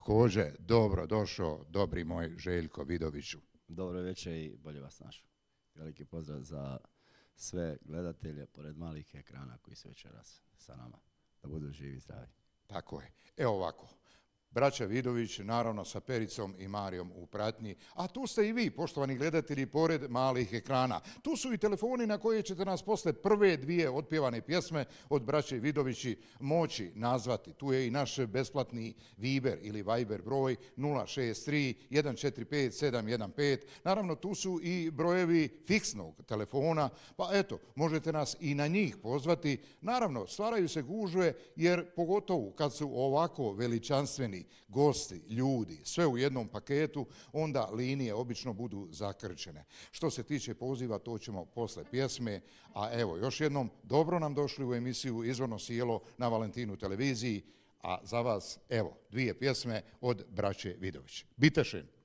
Hođe, dobro došao, dobri moj Željko Vidoviću. Dobro večer i bolje vas našao. Veliki pozdrav za sve gledatelje pored malih ekrana koji su večeras sa nama. Da budu živi i zdravi. Tako je. Evo ovako. Braća Vidović, naravno sa Pericom i Marijom u pratnji, a tu ste i vi, poštovani gledatelji, pored malih ekrana. Tu su i telefoni na koje ćete nas posle prve dvije otpjevane pjesme od braće Vidovići moći nazvati. Tu je i naš besplatni Viber ili Viber broj 063 145 715. Naravno, tu su i brojevi fiksnog telefona, pa eto, možete nas i na njih pozvati. Naravno, stvaraju se gužve, jer pogotovo kad su ovako veličanstveni gosti, ljudi, sve u jednom paketu, onda linije obično budu zakrčene. Što se tiče poziva, to ćemo posle pjesme, a evo, još jednom, dobro nam došli u emisiju Izvorno sjelo na Valentinu televiziji, a za vas, evo, dvije pjesme od braće Vidović. Bitešen!